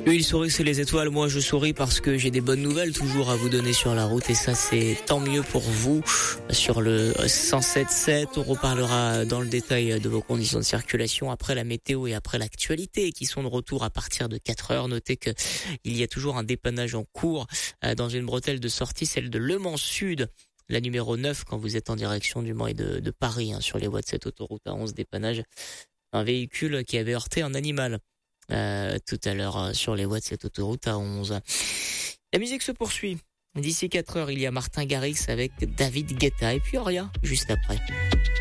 Lui, il sourit, c'est les étoiles. Moi, je souris parce que j'ai des bonnes nouvelles toujours à vous donner sur la route. Et ça, c'est tant mieux pour vous. Sur le 107.7, on reparlera dans le détail de vos conditions de circulation après la météo et après l'actualité qui sont de retour à partir de 4 heures. Notez que il y a toujours un dépannage en cours dans une bretelle de sortie, celle de Le Mans Sud. La numéro 9 quand vous êtes en direction du Mans et de Paris, sur les voies de cette autoroute A11, dépannage. Un véhicule qui avait heurté un animal. Tout à l'heure sur les voies de cette autoroute A11. La musique se poursuit. D'ici 4 heures, il y a Martin Garrix avec David Guetta et puis Oria juste après.